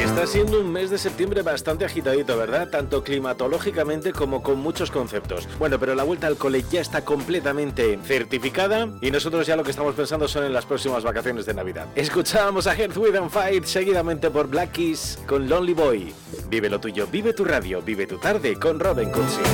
Está siendo un mes de septiembre bastante agitadito, ¿verdad? Tanto climatológicamente como con muchos conceptos. Bueno, pero la vuelta al cole ya está completamente certificada y nosotros ya lo que estamos pensando son en las próximas vacaciones de Navidad. Escuchábamos a Earth, Wind and Fire seguidamente por Black Keys con Lonely Boy. Vive lo tuyo, vive tu radio, vive tu tarde con Robin Cursi.